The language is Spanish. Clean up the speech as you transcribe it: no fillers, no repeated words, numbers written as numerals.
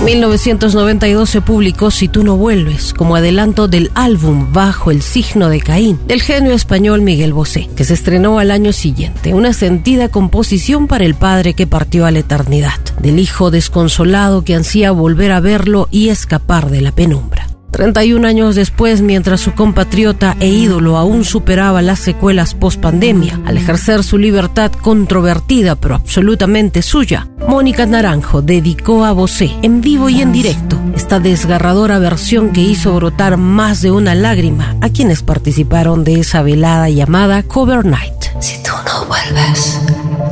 En 1992 se publicó Si tú no vuelves, como adelanto del álbum Bajo el signo de Caín, del genio español Miguel Bosé, que se estrenó al año siguiente. Una sentida composición para el padre que partió a la eternidad, del hijo desconsolado que ansía volver a verlo y escapar de la penumbra. 31 años después, mientras su compatriota e ídolo aún superaba las secuelas post-pandemia, al ejercer su libertad controvertida pero absolutamente suya, Mónica Naranjo dedicó a Bosé, en vivo y en directo, esta desgarradora versión que hizo brotar más de una lágrima a quienes participaron de esa velada llamada Cover Night. Si tú no vuelves,